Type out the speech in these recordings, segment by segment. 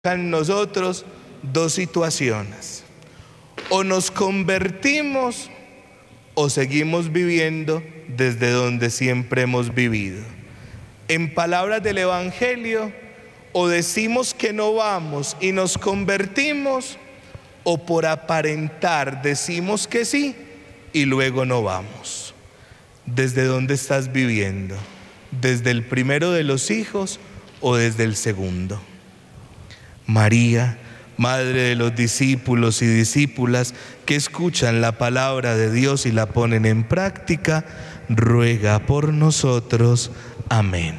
en nosotros dos situaciones: o nos convertimos o seguimos viviendo desde donde siempre hemos vivido. En palabras del Evangelio, o decimos que no vamos y nos convertimos, o por aparentar decimos que sí y luego no vamos. ¿Desde dónde estás viviendo? ¿Desde el primero de los hijos o desde el segundo? María, Madre de los discípulos y discípulas que escuchan la palabra de Dios y la ponen en práctica, ruega por nosotros. Amén.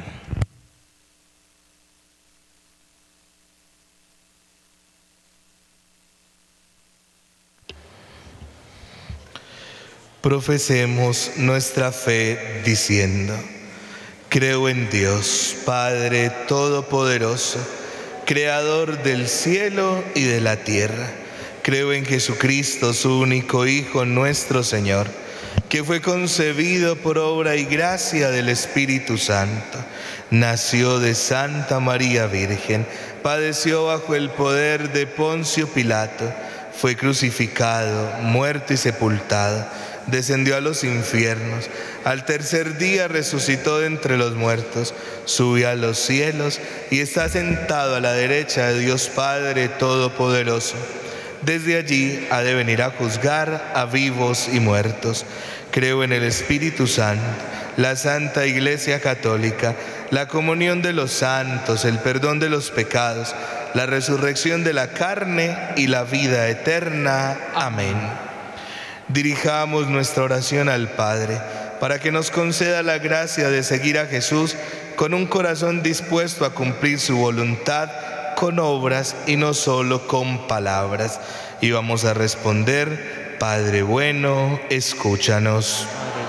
Profesemos nuestra fe diciendo: creo en Dios, Padre Todopoderoso, Creador del cielo y de la tierra. Creo en Jesucristo, su único Hijo, nuestro Señor, que fue concebido por obra y gracia del Espíritu Santo. Nació de Santa María Virgen, padeció bajo el poder de Poncio Pilato, fue crucificado, muerto y sepultado, descendió a los infiernos, al tercer día resucitó de entre los muertos, subió a los cielos y está sentado a la derecha de Dios Padre Todopoderoso. Desde allí ha de venir a juzgar a vivos y muertos. Creo en el Espíritu Santo, la Santa Iglesia Católica, la comunión de los santos, el perdón de los pecados, la resurrección de la carne y la vida eterna. Amén. Dirijamos nuestra oración al Padre para que nos conceda la gracia de seguir a Jesús con un corazón dispuesto a cumplir su voluntad con obras y no solo con palabras. Y vamos a responder: Padre bueno, escúchanos.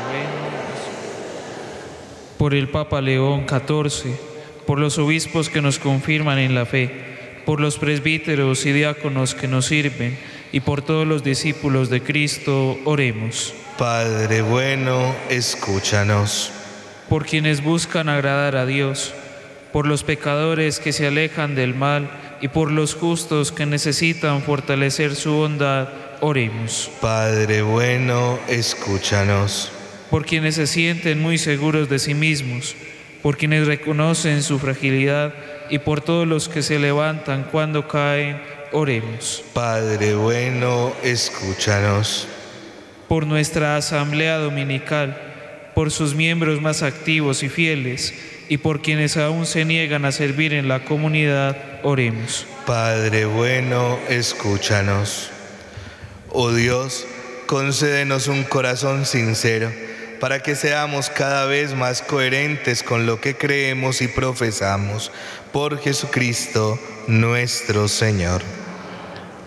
Por el Papa León XIV, por los obispos que nos confirman en la fe, por los presbíteros y diáconos que nos sirven, y por todos los discípulos de Cristo, oremos. Padre bueno, escúchanos. Por quienes buscan agradar a Dios, por los pecadores que se alejan del mal y por los justos que necesitan fortalecer su bondad, oremos. Padre bueno, escúchanos. Por quienes se sienten muy seguros de sí mismos, por quienes reconocen su fragilidad y por todos los que se levantan cuando caen, oremos. Padre bueno, escúchanos. Por nuestra asamblea dominical, por sus miembros más activos y fieles, y por quienes aún se niegan a servir en la comunidad, oremos. Padre bueno, escúchanos. Oh Dios, concédenos un corazón sincero, para que seamos cada vez más coherentes con lo que creemos y profesamos. Por Jesucristo nuestro Señor.